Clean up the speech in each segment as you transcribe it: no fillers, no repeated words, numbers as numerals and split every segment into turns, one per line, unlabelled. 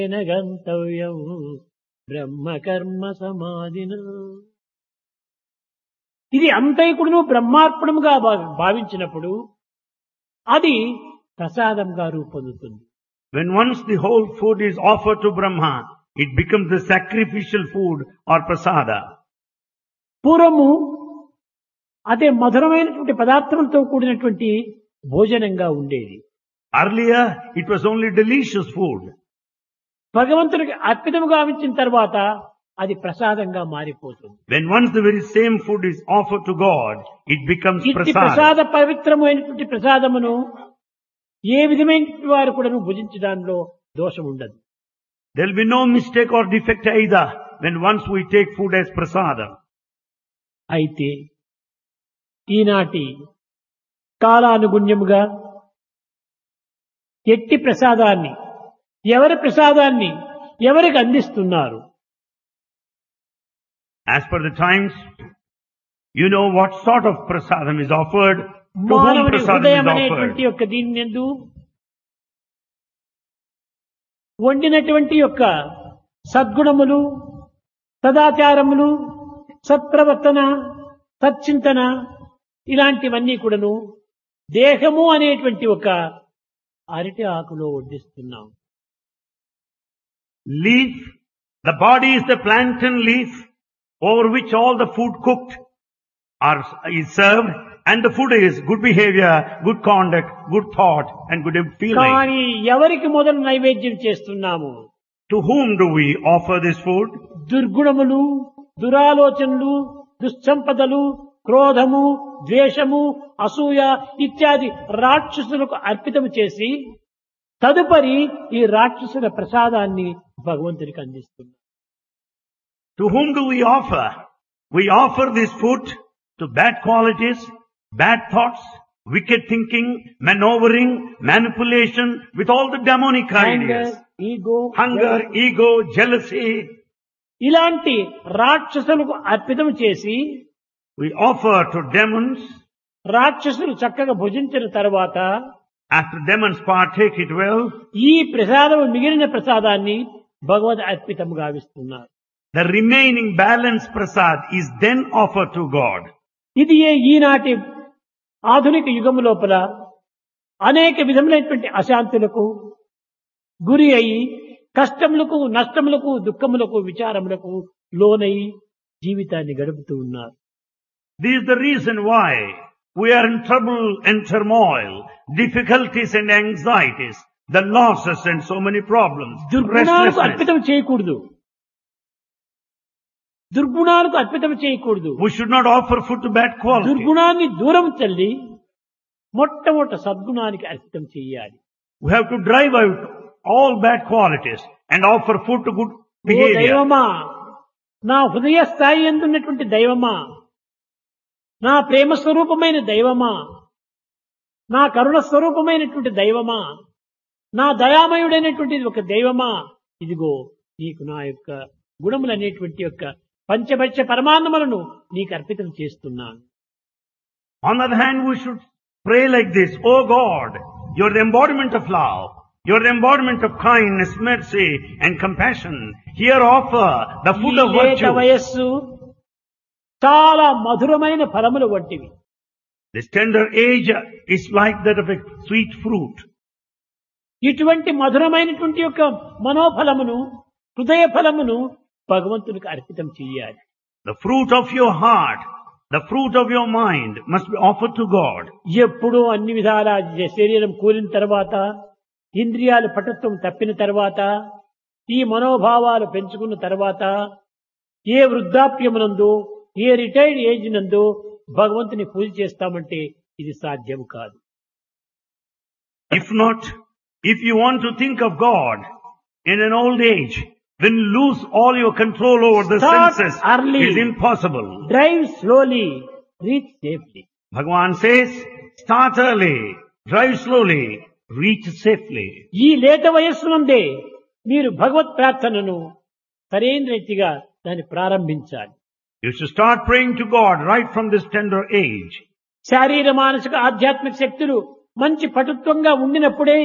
గంతవ్యం బ్రహ్మకర్మ సమాధిన. ఇది అంతైకుడును బ్రహ్మార్పణముగా భావించినప్పుడు అది ప్రసాదంగా రూపొందుతుంది.
When once the whole food is offered to Brahma, it becomes the sacrificial food or prasada.
పూర్వము అదే మధురమైనటువంటి పదార్థములతో కూడినటువంటి భోజనంగా ఉండేది.
Earlier, it was only delicious food.
భగవంతునికి అర్పితముగా గావించిన తర్వాత అది ప్రసాదంగా మారిపోతుంది.
When once the very same food is offered to God, it becomes
ఇట్టి
prasada.
ప్రసాద పవిత్రమైనటువంటి ప్రసాదమును ఏ విధమైన వారు కూడా భుజించడంలో దోషం ఉండదు.
There will be no mistake or defect either when once we take food as prasada.
అయితే ఈనాటి కాలానుగుణ్యముగా ఎట్టి ప్రసాదాన్ని ఎవరికి అందిస్తున్నారు?
As per the times, you know what sort of prasadam is offered, to whom
మానవుని
prasadam
హృదయం
is
అనేటువంటి
offered.
యొక్క దీని యందు వండినటువంటి యొక్క సద్గుణములు, సదాచారములు, సత్ప్రవర్తన, సచ్చింతన ఇలాంటివన్నీ కూడాను దేహము అనేటువంటి ఒక అరటి ఆకులో వడ్డిస్తున్నాం.
Leaf, the body is the plantain leaf over which all the food cooked is served, and the food is good behavior, good conduct, good thought and good feeling.
కానీ ఎవరికి మొదలు నైవేద్యం చేస్తున్నాము?
To whom do we offer this food?
దుర్గుణములు, దురాలోచనలు, దుస్సంపదలు, క్రోధము, ద్వేషము, అసూయ ఇత్యాది రాక్షసులకు అర్పితము చేసి తదుపరి ఈ రాక్షసుల ప్రసాదాన్ని భగవంతునికి అందిస్తున్నాం.
To whom do we offer? We offer this food to bad qualities, bad thoughts, wicked thinking, maneuvering, manipulation with all the demonic ideas. Hunger, ego, jealousy.
ఇలాంటి రాక్షసులకు అర్పితం చేసి
We offer to demons.
రాక్షసులు చక్కగా భుజించిన తర్వాత
After demons partake it well,
ఈ ప్రసాదం మిగిలిన ప్రసాదాన్ని భగవద్ అర్పితం గావిస్తున్నారు.
the remaining balance prasad is then offered to God.
ఇది ఈనాటి ఆధునిక యుగము లోపల అనేక విధములైనటువంటి అశాంతులకు గురి అయి కష్టములకు, నష్టములకు, దుఃఖములకు, విచారములకు లోనై జీవితాన్ని గడుపుతూ ఉన్నారు.
This is the reason why we are in trouble and turmoil, difficulties and anxieties, the losses and so many problems,
దుర్గుణాలకు
restlessness.
అర్పితం చేయకూడదు. దుర్గుణాలకు అర్పితం చేయకూడదు.
We should not offer food to bad quality.
దుర్గుణాన్ని దూరం తల్లి మొట్టమొదట సద్గుణానికి అర్పితం చేయాలి.
We have to drive out all bad qualities and offer food to good
oh
behavior.
దైవమా, నా హృదయ స్థాయి ఎందున్నటువంటి దైవమా, నా ప్రేమ స్వరూపమైన దైవమా, నా కరుణ స్వరూపమైనటువంటి దైవమా, నా దయామయుడైనటువంటి ఒక దైవమా, ఇదిగో నీకు నా యొక్క గుణములు అనేటువంటి యొక్క పంచభక్ష పరమాన్నములను నీకు అర్పితం చేస్తున్నాను.
On the other hand, we should pray like this: Oh God, you are the embodiment of love. You are the embodiment of kindness, mercy and compassion. Here offer the food of
ఈ లేత
virtue.
వయస్సు చాలా మధురమైన ఫలములు వంటివి.
This tender age is like that of a sweet fruit.
ఇటువంటి మధురమైనటువంటి యొక్క మనోఫలమును, హృదయ ఫలమును భగవంతునికి అర్పితం చేయాలి.
The fruit of your heart, the fruit of your mind must be offered to God.
ఎప్పుడూ అన్ని విధాల శరీరం కూలిన తర్వాత, ఇంద్రియాలు పటుత్వం తప్పిన తర్వాత, ఈ మనోభావాలు పెంచుకున్న తర్వాత, ఏ వృద్ధాప్యమునందు, ఏ రిటైర్డ్ ఏజ్ నందు భగవంతుని పూజ చేస్తామంటే ఇది సాధ్యం కాదు.
If not, if you want to think of God in an old age, then lose all your control over the
Start
senses.
early.
It is impossible.
Drive slowly, reach safely.
Bhagavan says, start early, drive slowly, reach safely.
ఈ లేత వయస్సు నుండే మీరు భగవత్ ప్రార్థనను సరైన రీతిగా దాన్ని ప్రారంభించాలి.
You should start praying to God right from this tender age.
శారీర మానసిక ఆధ్యాత్మిక శక్తులు మంచి పటుత్వంగా ఉండినప్పుడే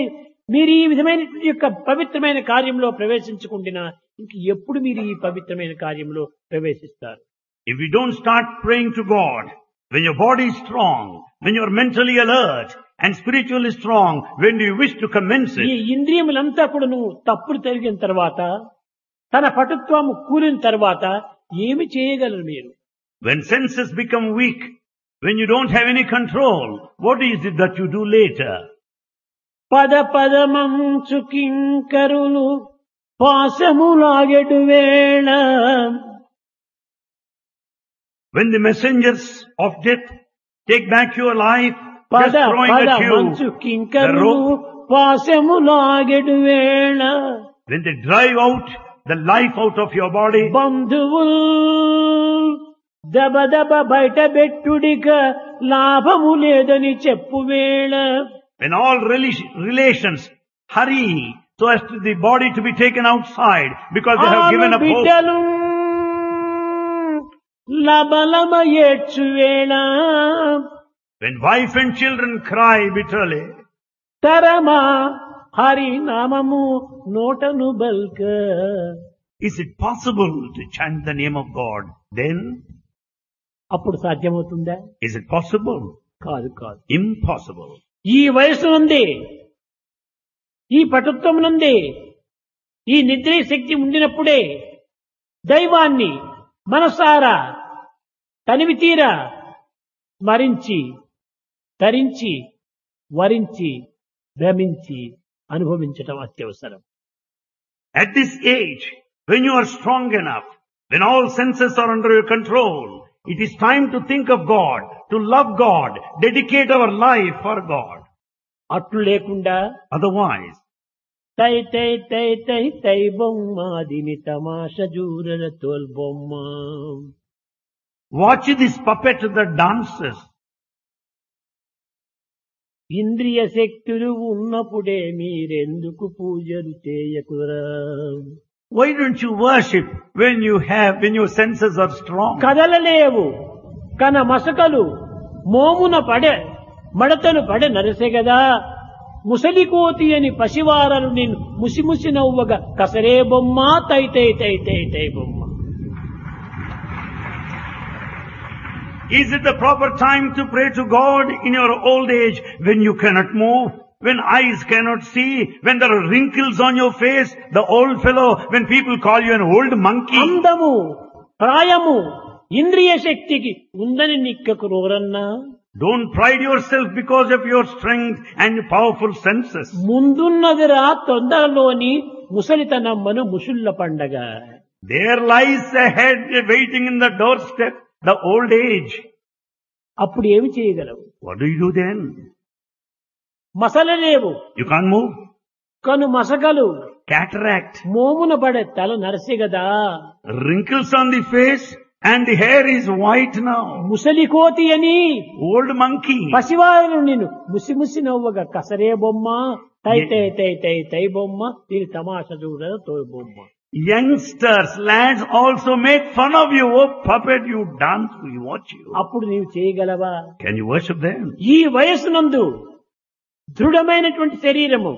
మీరు ఈ విధమైనటువంటి యొక్క పవిత్రమైన కార్యంలో ప్రవేశించకుండా ఇంక ఎప్పుడు మీరు ఈ పవిత్రమైన కార్యంలో ప్రవేశిస్తారు?
If you don't start praying to God, when your body is strong, when you are mentally alert and spiritually strong, when do you wish to commence
ఈ
it?
ఇంద్రియములంతా కూడా నువ్వు తప్పుడు తిరిగిన తర్వాత తన పటుత్వము కూలిన తర్వాత ఏమి చేయగలరు మీరు?
When senses become weak, when you don't have any control, what is it that you do later?
పద పదమంచు కింకరులు పాశములాగెడు వేళ
When the messengers of death take back your life, just
పద
throwing at
పదమంచు
you the
కింకరులు
rope,
పాశములాగెడు వేళ
when they drive out the life out of your body,
బంధువుల్ దబ దబ బయట బెట్టుడిక లాభము లేదని చెప్పు వేళ
when all relations hurry so as to the body to be taken outside because they have given up hope.
బిడ్డలు లబలమ ఏడ్చు వేళ
When wife and children cry bitterly,
తరమా హరి నామము నోటను బల్క
is it possible to chant the name of God? Then,
అప్పుడు సాధ్యమవుతుందా?
is it possible?
కాదు కాదు.
Impossible.
ఈ వయసు నుండి ఈ పటుత్వం నుండి ఈ నిద్రే శక్తి ఉండినప్పుడే దైవాన్ని మనసారా తనివి తీరా స్మరించి ధరించి వరించి భ్రమించి అనుభవించటం అత్యవసరం.
At this age, when you are strong enough, when all senses are under your control, it is time to think of God, to love God, dedicate our life for God.
అట్లు లేకుండా
Otherwise,
తై తై తై తై తై బొమ్మ దిని తమాష జూరల తోల్ బొమ్మ
watch this puppet that dances.
ఇంద్రియ శక్తులు ఉన్నప్పుడే మీరెందుకు పూజలు చేయకురా?
Why don't you worship when your senses are strong?
కదలలేవు కన మసకలు మోమున పడె మడతలు పడె నరసెగదా ముసలి కోతి అని పసివారలు నిన్ను ముసిముసి నవ్వగా కసరే బొమ్మ తై తై తై తై తై బొమ్మ.
Is it the proper time to pray to God in your old age when you cannot move, when eyes cannot see, when there are wrinkles on your face, the old fellow, when people call you an old monkey?
అందము ప్రాయము ఇంద్రియ శక్తికి ఉందని నిక్కకు రోరన్నా
Don't pride yourself because of your strength and powerful senses.
ముందున్నదిరా తొందరలోని ముసలితనమ్మను ముసుళ్ళ పండగ.
There lies ahead waiting in the doorstep, the old age.
అప్పుడు ఏమి చేయగలవు?
What do you do then?
మసలలేవు
You can't move.
కను మసకలు
Cataract.
మోమున పడే తల నరసిగదా
Wrinkles on the face and the hair is white now.
ముసలి కోతి అని
Old monkey.
పసివారు నిన్ను ముసిముసి నవ్వగా కసరే బొమ్మ తై తై తై తై తై బొమ్మ దీని తమాష చూడ తోయ బొమ్మ.
Youngsters, lads also make fun of you. Oh puppet, you dance, we watch you.
అప్పుడు నీవు చేయగలవా?
Can you worship them?
ఈ వయస్సునందు దృఢమైనటువంటి శరీరము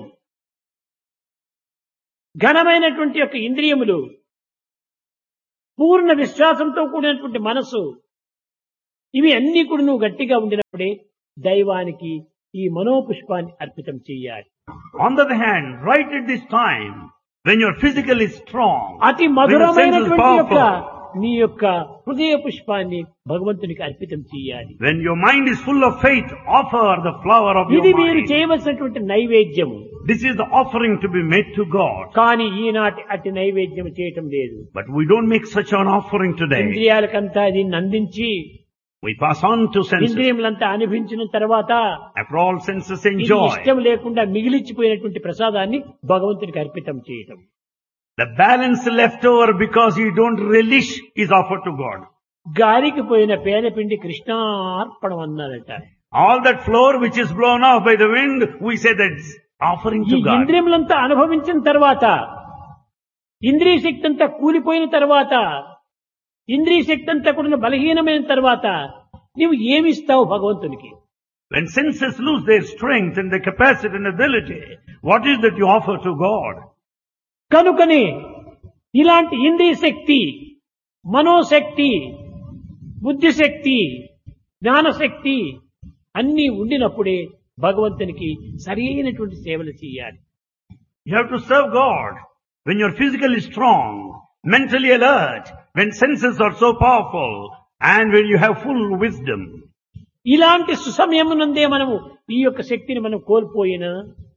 ఘనమైనటువంటి యొక్క ఇంద్రియములు పూర్ణ విశ్వాసంతో కూడినటువంటి మనసు ఇవి అన్ని కూడా నువ్వు గట్టిగా ఉండినప్పుడే దైవానికి ఈ మనోపుష్పాన్ని అర్పితం చేయాలి.
On the other hand, right at this time, when you're physically strong,
అతి
when your sense is
మధురమైనటువంటి యొక్క
powerful,
నీ యొక్క హృదయ పుష్పాన్ని భగవంతునికి అర్పితం చేయాలి.
when your mind is full of faith, offer the flower of your
ఇది మీరు
mind.
చేయవలసినటువంటి నైవేద్యము.
This is the offering to be made to God.
కానీ ఈనాటి అట్టి నైవేద్యం చేయటం లేదు.
But we don't make such an offering today.
ఇంద్రియాలకంతా దీన్ని అందించి
We pass on to senses.
ఇంద్రియములంతా అనుభవించిన తర్వాత
After all senses
ఇది
enjoy,
ఇష్టం లేకుండా మిగిలిచ్చిపోయినటువంటి ప్రసాదాన్ని భగవంతునికి అర్పితం చేయటం.
the balance left over because you don't relish is offered to God.
గాలికి పోయిన పేదపిండి కృష్ణార్పణం అన్నారట.
All that floor which is blown off by the wind, we say that's offering
ఈ
to God.
ఇంద్రియములంతా అనుభవించిన తర్వాత ఇంద్రియ శక్తి అంతా కూలిపోయిన తర్వాత ఇంద్రియ శక్తి అంతా కూడా బలహీనమైన తర్వాత నీవు ఏమిస్తావు భగవంతునికి?
When senses lose their strength and their capacity and ability, what is that you offer to God?
కనుకనే ఇలాంటి ఇంద్రియ శక్తి, మనోశక్తి, బుద్ధిశక్తి, జ్ఞానశక్తి అన్నీ ఉండినప్పుడే భగవంతునికి సరైనటువంటి సేవలు చేయాలి.
You have to serve God when you're physically strong, mentally alert, when senses are so powerful, and when you have full wisdom.
ఇలాంటి సుసమయమునందే మనము ఈ యొక్క శక్తిని మనం కోల్పోయినా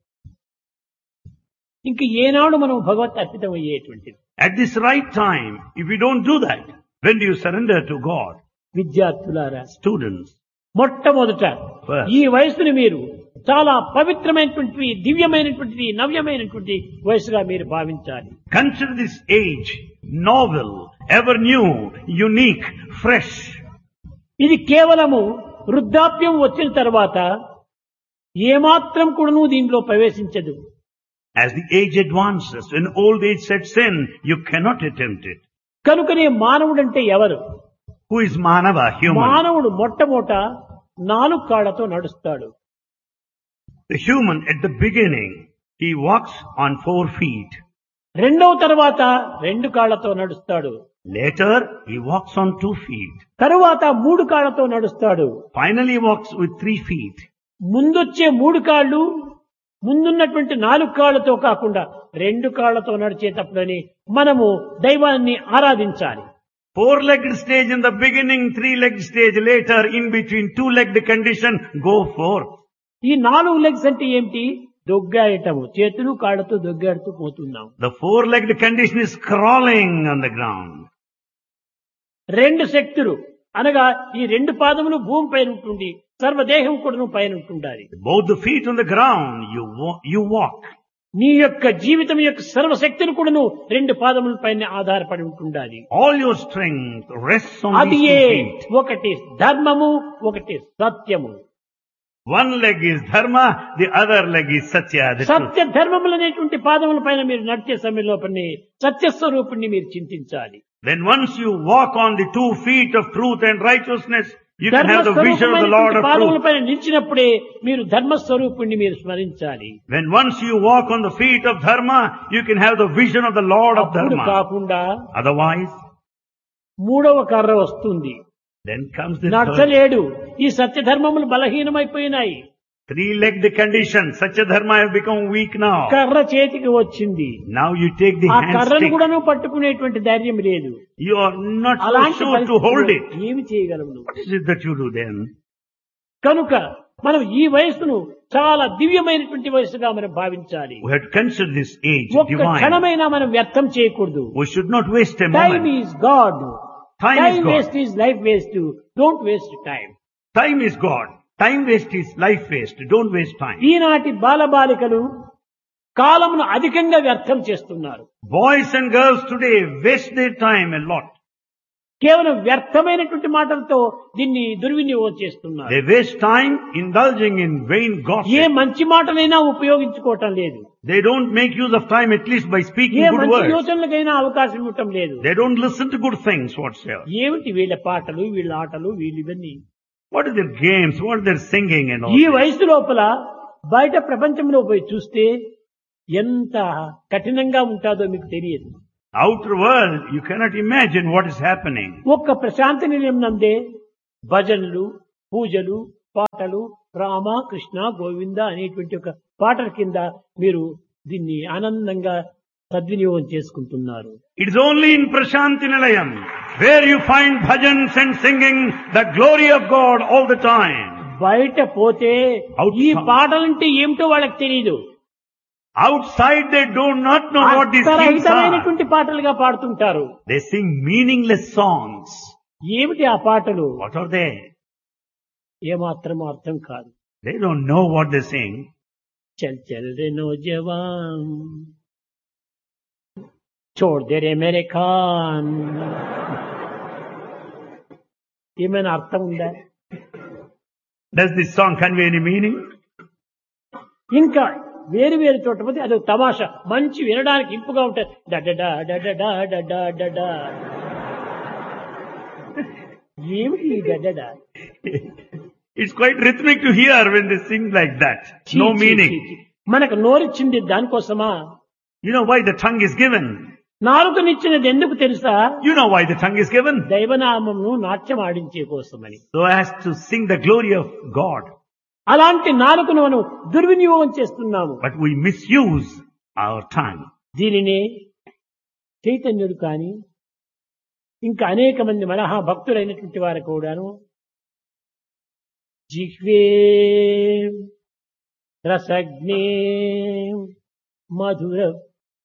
ఇంక ఏనాడు మనం భగవత్ అర్పితం అయ్యేటువంటిది.
At this right time, if you don't do that, when do you surrender to God?
విద్యార్థులారా,
Students,
మొట్టమొదట
First.
ఈ వయసుని మీరు చాలా పవిత్రమైనటువంటి, దివ్యమైనటువంటి, నవ్యమైనటువంటి వయసుగా మీరు భావించాలి.
consider this age novel, ever new, unique, fresh.
ఇది కేవలము వృద్ధాప్యం వచ్చిన తర్వాత ఏమాత్రం కూడాను దీనిలో ప్రవేశించదు.
As the age advances, when old age sets in, you cannot attempt it.
కనుకనే మానవుడంటే ఎవరు?
Who is Manava, human?
మానవుడు మొట్టమొదట 4 కాళ్లతో నడుస్తాడు.
The human at the beginning, he walks on 4 feet.
రెండవ తర్వాత 2 కాళ్లతో నడుస్తాడు.
Later, he walks on 2 feet.
తరువాత 3 కాళ్లతో నడుస్తాడు.
Finally, he walks with 3 feet.
ముందొచ్చే 3 కాళ్ళు ముందున్నటువంటి 4 కాళ్లతో కాకుండా 2 కాళ్లతో నడిచేటప్పుడని మనము దైవాన్ని ఆరాధించాలి.
4-legged stage in the beginning, 3-legged stage later, in between 2-legged condition, go forth.
ఈ 4 లెగ్స్ అంటే ఏమిటి? దొగ్గాడటము, చేతులు కాళ్ళతో దొగ్గాడుతూ పోతున్నాం.
The 4-legged condition is crawling on the ground.
2 శక్తులు అనగా ఈ 2 పాదములు భూమి పైన ఉంటుంది, సర్వదేహం కూడా పైన ఉంటుండాలి.
Both the feet on the ground, you walk.
నీ యొక్క జీవితం యొక్క సర్వశక్తిని కూడాను 2 పాదముల పైన ఆధారపడి ఉంటుండాలి.
All your strength rests on
అది
these 2 feet.
ఒకటి ధర్మము, ఒకటి సత్యము.
One leg is dharma, the other leg is satya. The truth.
సత్య ధర్మములు అనేటువంటి పాదముల పైన మీరు నడిచే సమయంలో సత్యస్వరూపుణ్ణి మీరు చింతించాలి.
Then once you walk on the 2 feet of truth and righteousness, you can have the vision of the Lord of
పాదముల
truth.
పైన నిలిచినప్పుడే మీరు ధర్మస్వరూపుణ్ణి మీరు స్మరించాలి.
When once you walk on the feet of dharma, you can have the vision of the Lord of
అప్పుడు
dharma.
కాకుండా
Otherwise,
3వ కర్ర వస్తుంది.
then comes the third.
నడచలేడు. ఈ సత్య ధర్మములు బలహీనమైపోయినాయి.
3-legged condition. Satya dharma have become weak now.
కర్ర చేతికి వచ్చింది.
Now you take the
ఆ
hand
కర్రను
stick.
కూడాను పట్టుకునేటువంటి ధైర్యం లేదు.
You are not so
అలాంటి
sure to hold it.
పరిస్థితిలో ఏమి చేయగలవు నువ్వు?
What is it that you do then?
కనుక మనం ఈ వయస్సును చాలా దివ్యమైనటువంటి వయస్సుగా మనం భావించాలి.
We have to consider this age
ఒక్క
divine.
క్షణమైనా మనం వ్యర్థం చేయకూడదు.
We should not waste a
time
moment.
Is God.
Time is
time
God.
Waste is life waste. Don't waste time.
Time is God. Time waste is life waste. Don't waste time.
ఈనాటి బాలబాలికలు కాలమును అధికంగా వ్యర్థం చేస్తున్నారు.
Boys and girls today waste their time a lot.
కేవలం వ్యర్థమైనటువంటి మాటలతో దీన్ని దుర్వినియోగం చేస్తున్నారు.
They waste time indulging in vain
A
gossip.
మంచి మాటలైనా ఉపయోగించుకోవటం లేదు.
They don't make use of time at least by speaking
A
good
మంచి
words.
యోచనలకైనా అవకాశం ఇవ్వటం లేదు.
They don't listen to good things whatsoever.
ఏమిటి వీళ్ళ పాటలు, వీళ్ళ ఆటలు, వీళ్ళు ఇవన్నీ?
What are their games? What are their singing and all
ఈ
this?
వయసు లోపల బయట ప్రపంచంలో పోయి చూస్తే ఎంత కఠినంగా ఉంటాదో మీకు తెలియదు.
Outer world, you cannot imagine what is happening.
ఒక్క ప్రశాంతి నిలయం నందే భజనలు, పూజలు, పాటలు, రామ కృష్ణ గోవింద అనేటువంటి ఒక పాటల కింద మీరు దీన్ని ఆనందంగా సద్వినియోగం చేసుకుంటున్నారు.
It is only in Prashanti Nilayam where you find bhajans and singing the glory of God all the time.
బయట పోతే ఈ
Outside.
పాటలంటే ఏమిటో వాళ్ళకి తెలియదు.
Outside they do not know what these things are.
అర్థరహితమైనటువంటి పాటలుగా పాడుతుంటారు.
They sing meaningless songs.
ఏమిటి ఆ పాటలు?
What are they?
ఏమాత్రం అర్థం కాదు.
They don't know what they sing.
చల్ చల్ రే నౌజవాన్ చోడ్ దే రే మేరే ఖాన్. ఏమైనా అర్థం ఉందా?
Does this song convey any meaning?
ఇంకా వేరు వేరు చోట పోతే అది తమాషా, మంచి వినడానికి ఇంపుగా ఉంటాయి. డడడా డడడా డడా డడా. ఏమిటి ఈ డడడా?
It's quite rhythmic to hear when they sing like that.
ఛీ,
No
ఛీ,
meaning.
ఛీ, ఛీ. మనకు నోరిచ్చింది దానికోసమా?
You know why the tongue is given?
నాలుకనిచ్చినది ఎందుకు తెలుసా?
You know why the tongue is given?
దైవనామమును నాట్యం ఆడించే కోసమని.
So as to sing the glory of God.
అలాంటి నాలుకను మనం దుర్వినియోగం చేస్తున్నాము.
But we misuse our tongue.
దీనిని చైతన్యుడు కాని ఇంకా అనేక మంది మహా భక్తులైనటువంటి వారు కూడాను జిహ్వే రసజ్ఞే మధుర